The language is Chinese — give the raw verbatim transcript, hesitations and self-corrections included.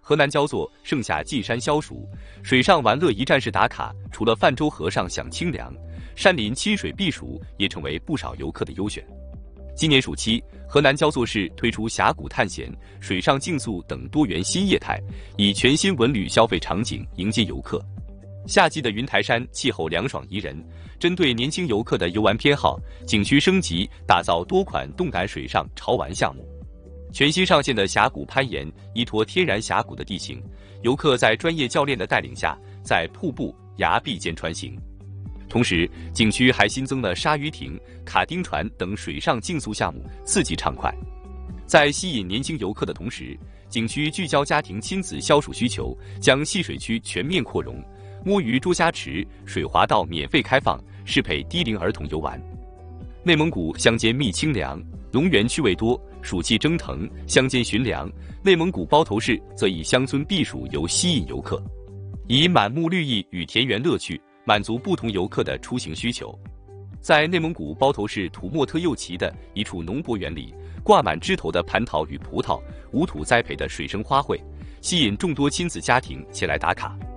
河南焦作盛夏进山消暑，水上玩乐一站式打卡，除了泛舟河上享清凉，山林亲水避暑也成为不少游客的优选。今年暑期，河南焦作市推出峡谷探险、水上竞速等多元新业态，以全新文旅消费场景迎接游客。夏季的云台山气候凉爽宜人，针对年轻游客的游玩偏好，景区升级打造多款动感水上潮玩项目。全新上线的峡谷攀岩，依托天然峡谷的地形，游客在专业教练的带领下，在瀑布、崖壁间穿行。同时，景区还新增了鲨鱼艇、卡丁船等水上竞速项目，刺激畅快。在吸引年轻游客的同时，景区聚焦家庭亲子消暑需求，将戏水区全面扩容，摸鱼捉虾池、水滑道免费开放，适配低龄儿童游玩。内蒙古乡间觅清凉，农园趣味多，暑气蒸腾，乡间寻凉。内蒙古包头市则以乡村避暑游吸引游客，以满目绿意与田园乐趣满足不同游客的出行需求。在内蒙古包头市土默特右旗的一处农博园里，挂满枝头的蟠桃与葡萄，无土栽培的水生花卉，吸引众多亲子家庭前来打卡。